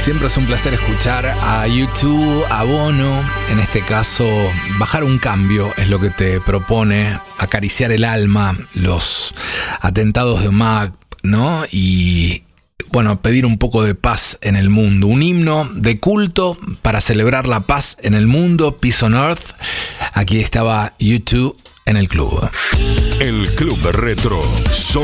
Siempre es un placer escuchar a U2, a Bono. En este caso, bajar un cambio es lo que te propone, acariciar el alma, los atentados de Mac, ¿no? Y bueno, pedir un poco de paz en el mundo. Un himno de culto para celebrar la paz en el mundo, Peace on Earth. Aquí estaba U2 en el club. El Club Retro Show